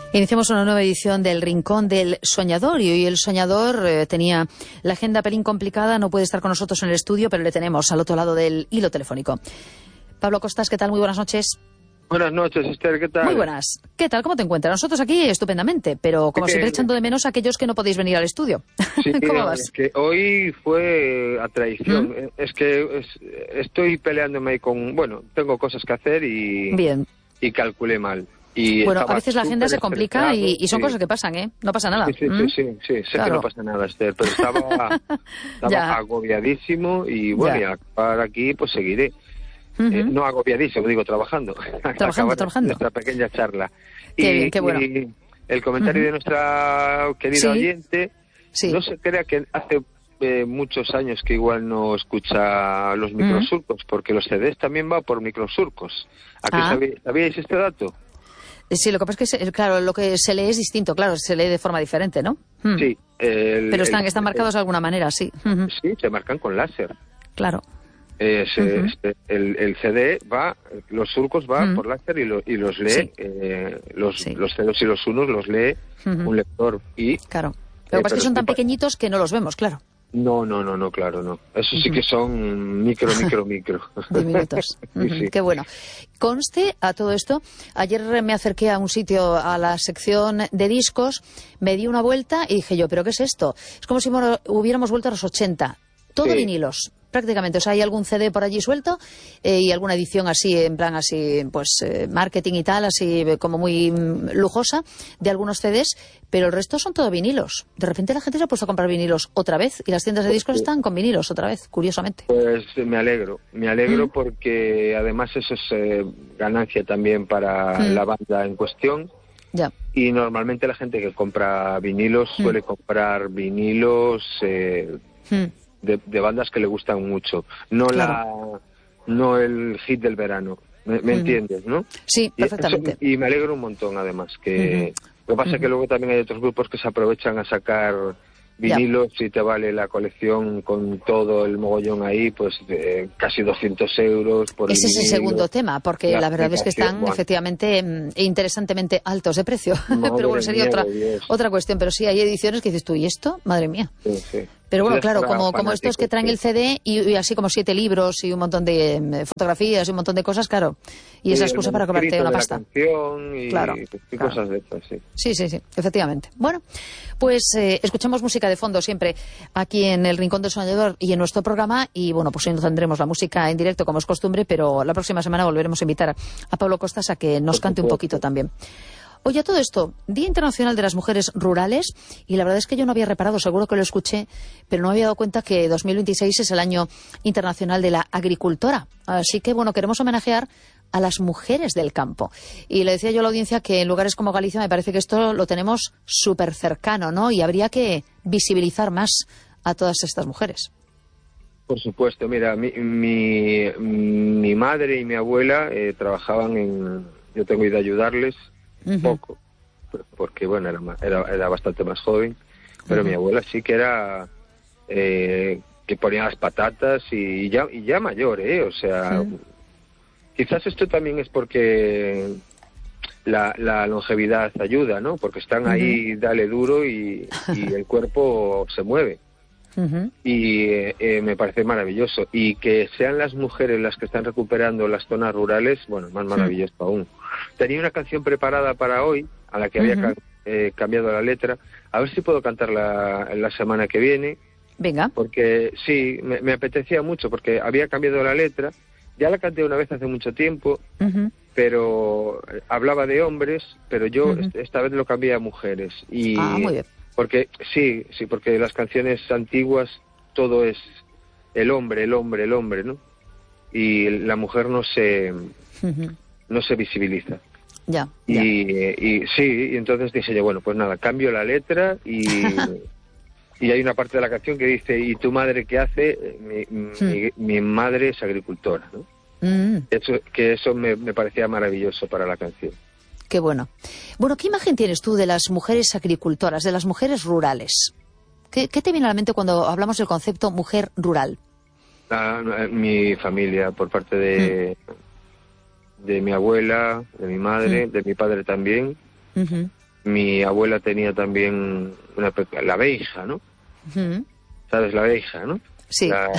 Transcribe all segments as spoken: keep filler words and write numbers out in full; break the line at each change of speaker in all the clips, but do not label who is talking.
Iniciamos una nueva edición del Rincón del Soñador y hoy el soñador eh, tenía la agenda pelín complicada, no puede estar con nosotros en el estudio, pero le tenemos al otro lado del hilo telefónico. Pablo Costas, ¿qué tal? Muy buenas noches.
Buenas noches, Esther, ¿qué tal?
Muy buenas. ¿Qué tal? ¿Cómo te encuentras? Nosotros aquí estupendamente, pero como
es
siempre
que...
echando de menos a aquellos que no podéis venir al estudio.
Sí,
¿Cómo
no,
vas?
Es que hoy fue a traición.
¿Mm?
Es que es, estoy peleándome con... Bueno, tengo cosas que hacer y...
Bien.
Y calculé mal. Y
bueno, a veces la agenda se complica y, y son
sí.
cosas que pasan, ¿eh? No pasa nada.
Sí, sí,
¿Mm?
sí, sí, sí. Sé
claro.
que no pasa nada, Esther, pero estaba, estaba agobiadísimo y bueno,
ya.
y a acabar aquí pues seguiré.
Uh-huh.
Eh, no agobiadísimo, digo, trabajando.
Trabajando, trabajando.
Nuestra pequeña charla.
Qué
y,
bien, qué bueno.
Y el comentario uh-huh. de nuestra querida
sí.
oyente,
sí.
no se crea que hace eh, muchos años que igual no escucha los microsurcos, uh-huh. porque los C Ds también va por microsurcos. ¿A qué
ah.
sabíais, sabíais este dato?
Sí, lo que pasa es que, claro, lo que se lee es distinto, claro, se lee de forma diferente, ¿no? Hmm.
Sí. El,
Pero están,
el,
están marcados
el,
de alguna manera, sí.
Sí, se marcan con láser.
Claro.
Es,
uh-huh.
es, el, el C D va, los surcos va
uh-huh.
por láser y, lo, y los lee,
sí.
eh, los,
sí.
los ceros y los unos los lee uh-huh. un lector. Y,
claro. Lo que eh, pasa es que son tan pequeñitos que no los vemos, claro.
No, no, no, no, claro, no. Eso sí uh-huh. que son micro, micro, micro.
Diminutos. Uh-huh. sí, sí. Qué bueno. Conste a todo esto, ayer me acerqué a un sitio, a la sección de discos, me di una vuelta y dije yo, ¿pero qué es esto? Es como si hubiéramos vuelto a los ochenta. Todo sí. vinilos, prácticamente. O sea, hay algún C D por allí suelto eh, y alguna edición así, en plan así, pues eh, marketing y tal, así como muy mm, lujosa de algunos C Ds, pero el resto son todo vinilos. De repente la gente se ha puesto a comprar vinilos otra vez y las tiendas de discos pues, están con vinilos otra vez, curiosamente.
Pues me alegro, me alegro mm. porque además eso es eh, ganancia también para mm. la banda en cuestión.
Ya.
Y normalmente la gente que compra vinilos mm. suele comprar vinilos... Eh, mm. De, de bandas que le gustan mucho, no
claro.
la no el hit del verano, ¿me, me uh-huh. entiendes, no?
Sí, perfectamente.
Y, eso, y me alegro un montón, además, que uh-huh. lo que pasa es uh-huh. que luego también hay otros grupos que se aprovechan a sacar vinilos yeah. y te vale la colección con todo el mogollón ahí, pues de casi doscientos euros por
Ese
el
es el segundo tema, porque la, la verdad es que están bueno. efectivamente e interesantemente altos de precio.
Madre
pero bueno, sería
mía,
otra
Dios.
otra cuestión. Pero sí, hay ediciones que dices tú, ¿y esto? Madre mía.
Sí, sí.
Pero bueno, claro, como, como estos que traen el C D y, y así como siete libros y un montón de eh, fotografías y un montón de cosas, claro. Y esa excusa para cobrarte una pasta.
Y,
claro,
y
claro.
cosas de estas, sí.
Sí, sí, sí, efectivamente. Bueno, pues eh, escuchamos música de fondo siempre aquí en el Rincón del Soñador y en nuestro programa. Y bueno, pues hoy no tendremos la música en directo como es costumbre, pero la próxima semana volveremos a invitar a Pablo Costas a que nos cante un poquito también. Oye, a todo esto, Día Internacional de las Mujeres Rurales, y la verdad es que yo no había reparado, seguro que lo escuché, pero no me había dado cuenta que dos mil veintiséis es el año internacional de la agricultora. Así que, bueno, queremos homenajear a las mujeres del campo. Y le decía yo a la audiencia que en lugares como Galicia me parece que esto lo tenemos súper cercano, ¿no? Y habría que visibilizar más a todas estas mujeres.
Por supuesto, mira, mi, mi, mi madre y mi abuela eh, trabajaban en... Yo tengo ido a ayudarles. Uh-huh. Poco, porque bueno, era, era, era bastante más joven, pero uh-huh. mi abuela sí que era eh, que ponía las patatas y ya, y ya mayor, ¿eh? O sea, uh-huh. quizás esto también es porque la, la longevidad ayuda, ¿no? Porque están uh-huh. ahí, dale duro y, y el cuerpo se mueve. Uh-huh. Y eh, eh, me parece maravilloso. Y que sean las mujeres las que están recuperando las zonas rurales, bueno, más maravilloso uh-huh. aún. Tenía una canción preparada para hoy, a la que había uh-huh. eh, cambiado la letra. A ver si puedo cantarla la semana que viene.
Venga.
Porque sí, me, me apetecía mucho, porque había cambiado la letra. Ya la canté una vez hace mucho tiempo, uh-huh. pero hablaba de hombres, pero yo uh-huh. esta vez lo cambié a mujeres. Y
ah, muy bien.
Porque sí, sí, porque las canciones antiguas todo es el hombre, el hombre, el hombre, ¿no? Y la mujer no se uh-huh. no se visibiliza.
Ya.
Y,
ya.
y sí, y entonces dije yo, bueno, pues nada, cambio la letra y y hay una parte de la canción que dice, ¿y tu madre qué hace? Mi, hmm. mi, mi madre es agricultora, ¿no? Mm. Eso, que eso me, me parecía maravilloso para la canción.
Qué bueno. Bueno, ¿qué imagen tienes tú de las mujeres agricultoras, de las mujeres rurales? ¿Qué, qué te viene a la mente cuando hablamos del concepto mujer rural?
Ah, mi familia, por parte de, mm. de mi abuela, de mi madre, mm. de mi padre también. Uh-huh. mi abuela tenía también una la beija, ¿no?
Uh-huh.
¿Sabes la beija, no?
Sí.
La,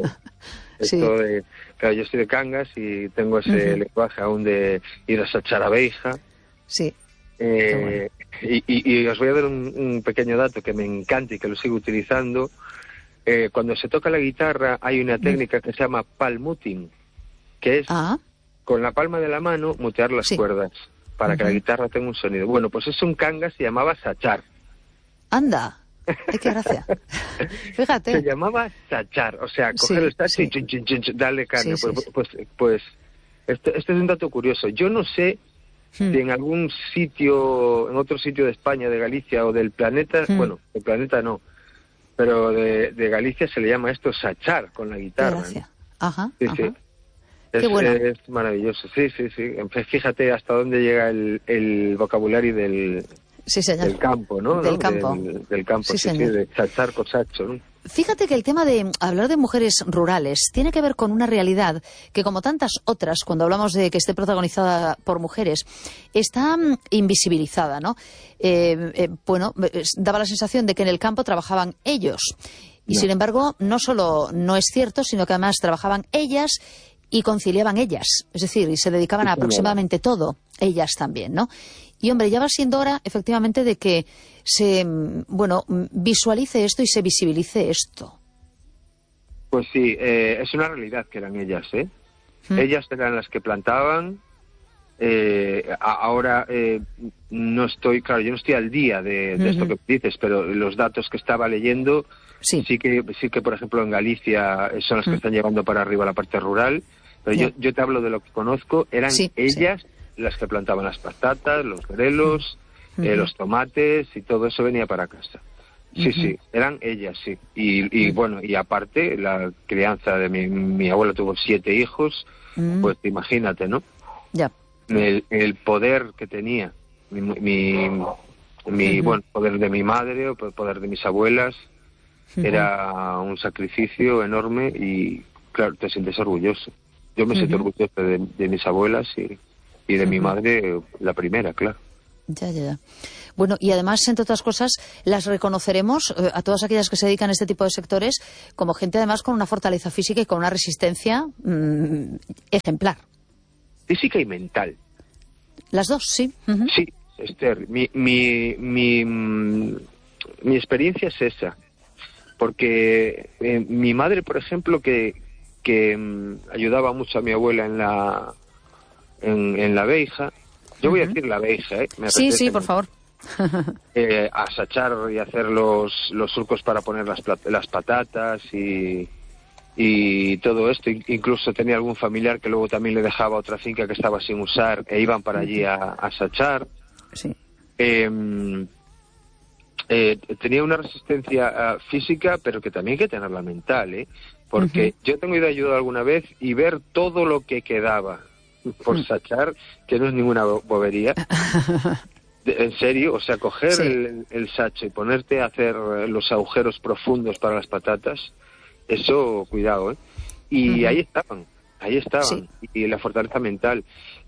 sí.
Esto de, claro, yo estoy de Cangas y tengo ese uh-huh. lenguaje aún de ir a sachar a beija.
Sí.
Eh, bueno. y, y, y os voy a dar un, un pequeño dato que me encanta y que lo sigo utilizando. Eh, cuando se toca la guitarra hay una técnica uh-huh. que se llama palmuting, que es uh-huh. con la palma de la mano mutear las sí. cuerdas para uh-huh. que la guitarra tenga un sonido. Bueno, pues eso en Cangas se llamaba sachar.
Anda. ¡Ay, qué gracia! Fíjate.
Se llamaba sachar, o sea, coger sí, el sacho sí. y chin, chin, chin, chin, darle carne. Sí, pues, sí, pues, pues, pues esto, esto es un dato curioso. Yo no sé hmm. si en algún sitio, en otro sitio de España, de Galicia o del planeta, hmm. bueno, del planeta no, pero de, de Galicia se le llama esto sachar con la guitarra.
Qué gracia. ¿No? Ajá,
sí,
ajá.
Sí.
Qué
Es,
bueno.
es maravilloso, sí, sí, sí. Fíjate hasta dónde llega el, el vocabulario del...
Sí, señor.
Del campo, ¿no?
Del
¿no?
campo.
Del, del campo,
sí,
sí,
señor.
sí, de sachar cosacho, ¿no?
Fíjate que el tema de hablar de mujeres rurales tiene que ver con una realidad que, como tantas otras, cuando hablamos de que esté protagonizada por mujeres, está invisibilizada, ¿no? Eh, eh, bueno, daba la sensación de que en el campo trabajaban ellos. Y, no. sin embargo, no solo no es cierto, sino que además trabajaban ellas y conciliaban ellas. Es decir, y se dedicaban a aproximadamente todo, ellas también, ¿no? Y, hombre, ya va siendo hora, efectivamente, de que se, bueno, visualice esto y se visibilice esto.
Pues sí, eh, es una realidad que eran ellas, ¿eh? ¿Mm? Ellas eran las que plantaban. Eh, ahora eh, no estoy, claro, yo no estoy al día de, de uh-huh. esto que dices, pero los datos que estaba leyendo, sí, sí que, sí que por ejemplo, en Galicia son las que uh-huh. están llevando para arriba la parte rural. Pero yeah. yo, yo te hablo de lo que conozco, eran sí, ellas... Sí. las que plantaban las patatas, los grelos, uh-huh. eh, los tomates y todo eso venía para casa. Sí, uh-huh. sí, eran ellas, sí. Y, y uh-huh. bueno, y aparte, la crianza de mi, mi abuelo tuvo siete hijos, uh-huh. pues imagínate, ¿no?
Ya.
El, el poder que tenía, mi, mi, mi uh-huh. bueno, poder de mi madre, o el poder de mis abuelas, uh-huh. era un sacrificio enorme y, claro, te sientes orgulloso. Yo me uh-huh. siento orgulloso de, de mis abuelas y... Y de uh-huh. mi madre, la primera, claro.
Ya, ya, ya. Bueno, y además, entre otras cosas, las reconoceremos eh, a todas aquellas que se dedican a este tipo de sectores como gente, además, con una fortaleza física y con una resistencia mmm, ejemplar.
Física y mental.
Las dos, sí. Uh-huh.
Sí, Esther, mi, mi, mi, mi experiencia es esa. Porque eh, mi madre, por ejemplo, que, que um, ayudaba mucho a mi abuela en la... En, en la beija, yo voy uh-huh. a decir la beija, ¿eh? Me
sí, sí, por favor.
eh, a sachar y hacer los, los surcos para poner las, las patatas y, y todo esto. Incluso tenía algún familiar que luego también le dejaba otra finca que estaba sin usar e iban para allí a, a sachar.
Sí.
Eh, eh, tenía una resistencia uh, física, pero que también hay que tenerla mental, ¿eh? Porque uh-huh. yo tengo ido a ayudar alguna vez y ver todo lo que quedaba por sachar, que no es ninguna bobería. De, en serio, o sea, coger sí. el, el sacho y ponerte a hacer los agujeros profundos para las patatas, eso, cuidado, ¿eh? Y uh-huh. ahí estaban, ahí estaban. Sí. Y la fortaleza mental.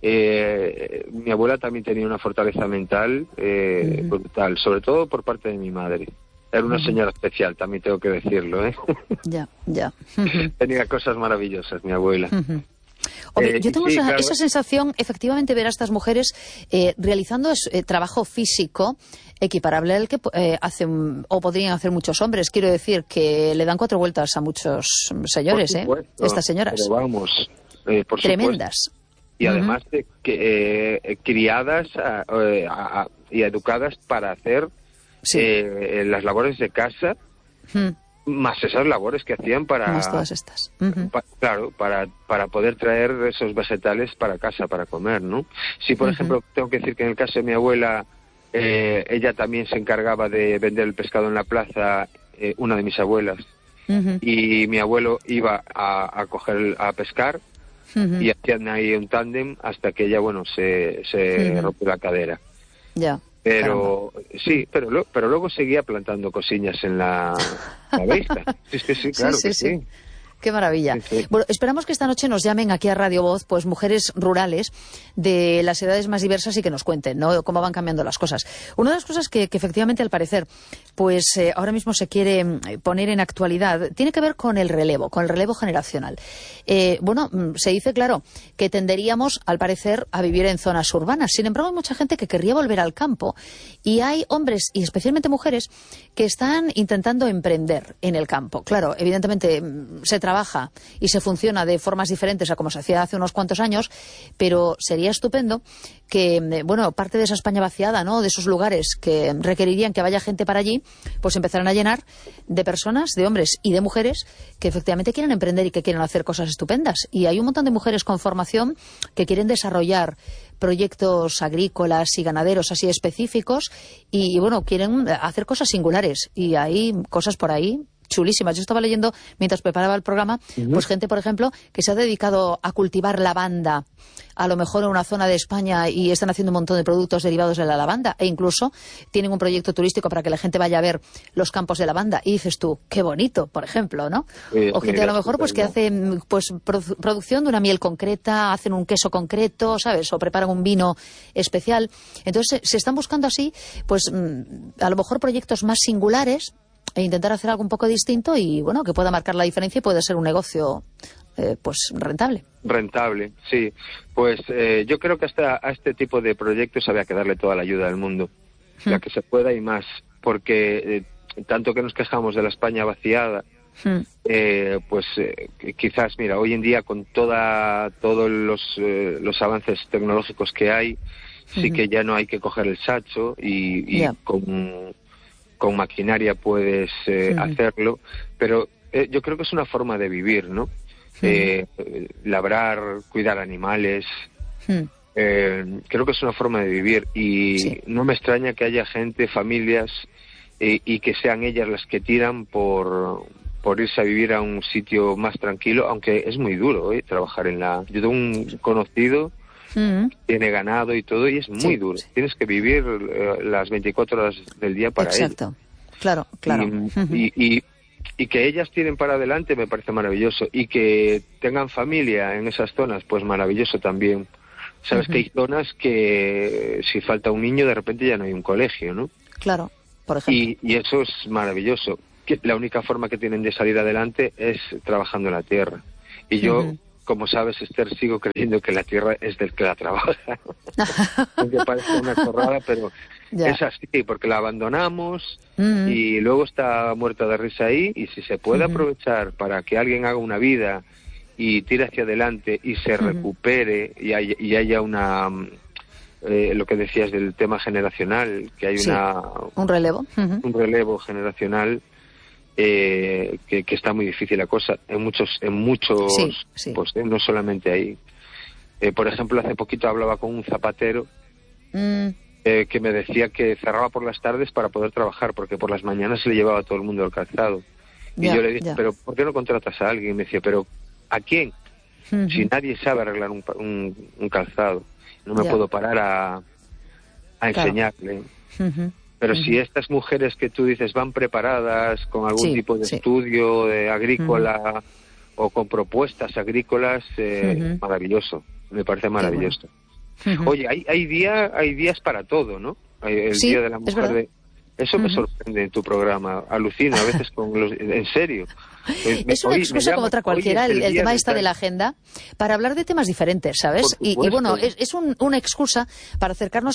Eh, mi abuela también tenía una fortaleza mental eh, uh-huh. brutal, sobre todo por parte de mi madre. Era una uh-huh. señora especial, también tengo que decirlo, ¿eh?
Ya, ya.
Uh-huh. Tenía cosas maravillosas, mi abuela.
Uh-huh. Hombre,
Eh,
yo tengo
sí,
esa,
claro.
esa sensación, efectivamente, ver a estas mujeres eh, realizando es, eh, trabajo físico equiparable al que eh, hacen o podrían hacer muchos hombres. Quiero decir que le dan cuatro vueltas a muchos señores,
Por supuesto,
¿eh? Estas señoras.
Pero vamos, eh, por
tremendas.
Supuesto. Y uh-huh. además de que, eh, criadas a, a, a, y educadas para hacer sí. eh, las labores de casa.
Uh-huh.
Más esas labores que hacían para...
Más todas estas. Uh-huh.
Pa, claro, para, para poder traer esos vegetales para casa, para comer, ¿no? Sí, por uh-huh. ejemplo, tengo que decir que en el caso de mi abuela, eh, ella también se encargaba de vender el pescado en la plaza, eh, una de mis abuelas. Uh-huh. Y mi abuelo iba a, a coger, a pescar, uh-huh. y hacían ahí un tándem hasta que ella, bueno, se, se uh-huh. rompió la cadera.
Ya. Yeah.
Pero Caramba. sí, pero, lo, pero luego seguía plantando cosillas en la, la beija. Sí, sí, sí, claro
sí, sí,
que sí.
sí. Qué maravilla.
Sí, sí.
Bueno, esperamos que esta noche nos llamen aquí a Radio Voz, pues mujeres rurales de las edades más diversas y que nos cuenten, ¿no?, cómo van cambiando las cosas. Una de las cosas que, que efectivamente, al parecer, pues eh, ahora mismo se quiere poner en actualidad, tiene que ver con el relevo, con el relevo generacional. Eh, bueno, se dice, claro, que tenderíamos, al parecer, a vivir en zonas urbanas. Sin embargo, hay mucha gente que querría volver al campo y hay hombres, y especialmente mujeres, que están intentando emprender en el campo. Claro, evidentemente se trabaja y se funciona de formas diferentes a como se hacía hace unos cuantos años, pero sería estupendo que, bueno, parte de esa España vaciada, ¿no?, de esos lugares que requerirían que vaya gente para allí, pues empezaran a llenar de personas, de hombres y de mujeres que efectivamente quieren emprender y que quieren hacer cosas estupendas. Y hay un montón de mujeres con formación que quieren desarrollar proyectos agrícolas y ganaderos así específicos y, y bueno, quieren hacer cosas singulares. Y hay cosas por ahí chulísimas. Yo estaba leyendo, mientras preparaba el programa, uh-huh. pues gente, por ejemplo, que se ha dedicado a cultivar lavanda, a lo mejor en una zona de España, y están haciendo un montón de productos derivados de la lavanda, e incluso tienen un proyecto turístico para que la gente vaya a ver los campos de lavanda. Y dices tú, qué bonito, por ejemplo, ¿no? Sí, o gente a lo mejor pues que hace pues produ- producción de una miel concreta, hacen un queso concreto, ¿sabes? O preparan un vino especial. Entonces se, se están buscando así, pues a lo mejor proyectos más singulares, e intentar hacer algo un poco distinto y, bueno, que pueda marcar la diferencia y pueda ser un negocio eh, pues rentable.
Rentable, sí. Pues eh, yo creo que hasta a este tipo de proyectos había que darle toda la ayuda del mundo, hmm. la que se pueda y más, porque eh, tanto que nos quejamos de la España vaciada, hmm. eh, pues eh, quizás, mira, hoy en día con toda todos los, eh, los avances tecnológicos que hay, hmm. sí que ya no hay que coger el sacho y, y yeah. con... con maquinaria puedes eh, uh-huh. hacerlo, pero eh, yo creo que es una forma de vivir, ¿no? Uh-huh. Eh, labrar, cuidar animales, uh-huh. eh, creo que es una forma de vivir y sí. no me extraña que haya gente, familias, eh, y que sean ellas las que tiran por, por irse a vivir a un sitio más tranquilo, aunque es muy duro, ¿eh? Trabajar en la... Yo tengo un conocido... Uh-huh. tiene ganado y todo y es muy sí, duro. Sí. Tienes que vivir uh, las veinticuatro horas del día para ello.
Exacto. Claro, claro.
Y, uh-huh. y, y, y que ellas tiren para adelante me parece maravilloso. Y que tengan familia en esas zonas, pues maravilloso también. Sabes uh-huh. que hay zonas que si falta un niño de repente ya no hay un colegio, ¿no?
Claro, por ejemplo.
Y, y eso es maravilloso. Que la única forma que tienen de salir adelante es trabajando en la tierra. Y yo... Uh-huh. Como sabes, Esther, sigo creyendo que la tierra es del que la trabaja. Aunque parece una chorrada, pero ya. es así, porque la abandonamos uh-huh. y luego está muerta de risa ahí, y si se puede uh-huh. aprovechar para que alguien haga una vida y tire hacia adelante y se uh-huh. recupere y haya, y haya una... Eh, lo que decías del tema generacional, que hay
sí.
una...
Un relevo. Uh-huh.
Un relevo generacional... Eh, que, que está muy difícil la cosa en muchos en muchos
sí, sí.
pues eh, no solamente ahí. Eh, por ejemplo, hace poquito hablaba con un zapatero mm. eh, que me decía que cerraba por las tardes para poder trabajar, porque por las mañanas se le llevaba a todo el mundo el calzado.
Ya,
y yo le dije,
ya.
pero ¿por qué no contratas a alguien? Y me decía, pero ¿a quién? Uh-huh. Si nadie sabe arreglar un, un, un calzado, no me ya. puedo parar a, a
claro.
enseñarle.
Uh-huh.
Pero
uh-huh.
si estas mujeres que tú dices van preparadas con algún
sí,
tipo de
sí.
estudio de agrícola uh-huh. o con propuestas agrícolas, eh, uh-huh. maravilloso, me parece maravilloso. Bueno. Uh-huh. Oye, hay, hay, día, hay días para todo, ¿no? El
sí,
Día de la Mujer. De... Eso uh-huh. me sorprende en tu programa, alucino a veces con los... En serio.
Es una excusa como otra cualquiera, el, el tema esta de la agenda, para hablar de temas diferentes, ¿sabes? Y, y bueno, es, es un, una excusa para acercarnos